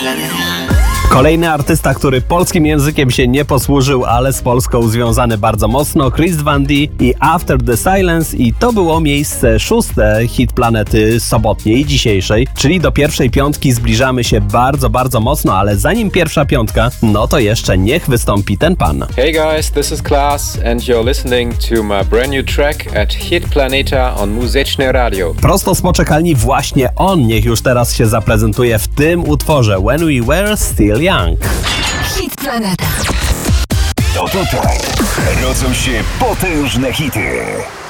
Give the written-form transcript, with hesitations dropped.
Kolejny artysta, który polskim językiem się nie posłużył, ale z Polską związany bardzo mocno, Chris Van D i After the Silence, i to było miejsce 6. hit planety sobotniej, dzisiejszej, czyli do pierwszej piątki zbliżamy się bardzo, bardzo mocno, ale zanim pierwsza piątka, no to jeszcze niech wystąpi ten pan. Hey guys, this is Klaas and you're listening to my brand new track at Hit Planeta on Muzyczne Radio. Prosto z poczekalni właśnie on niech już teraz się zaprezentuje w tym utworze When We Were Still Young. Hit Planeta. To tutaj rodzą się potężne hity.